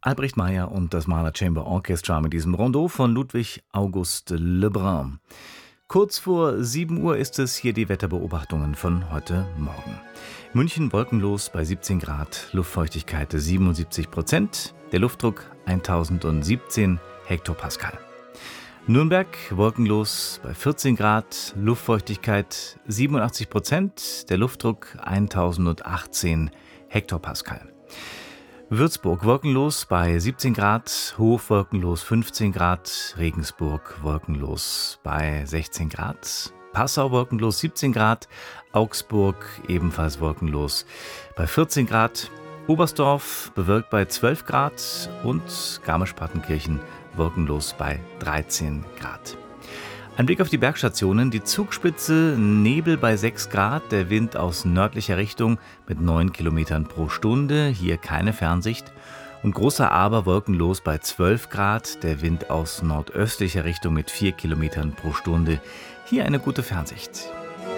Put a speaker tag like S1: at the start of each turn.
S1: Albrecht Meyer und das Mahler Chamber Orchestra mit diesem Rondeau von Ludwig August Lebrun. Kurz vor 7 Uhr ist es hier die Wetterbeobachtungen von heute Morgen. München wolkenlos bei 17 Grad, Luftfeuchtigkeit 77%, der Luftdruck 1017 Hektopascal. Nürnberg wolkenlos bei 14 Grad, Luftfeuchtigkeit 87%, der Luftdruck 1018 Hektopascal. Würzburg wolkenlos bei 17 Grad, Hof wolkenlos 15 Grad, Regensburg wolkenlos bei 16 Grad, Passau wolkenlos 17 Grad, Augsburg ebenfalls wolkenlos bei 14 Grad, Oberstdorf bewölkt bei 12 Grad und Garmisch-Partenkirchen wolkenlos bei 13 Grad. Ein Blick auf die Bergstationen, die Zugspitze Nebel bei 6 Grad, der Wind aus nördlicher Richtung mit 9 Kilometern pro Stunde, hier keine Fernsicht. Und Großer Aber wolkenlos bei 12 Grad, der Wind aus nordöstlicher Richtung mit 4 Kilometern pro Stunde, hier eine gute Fernsicht.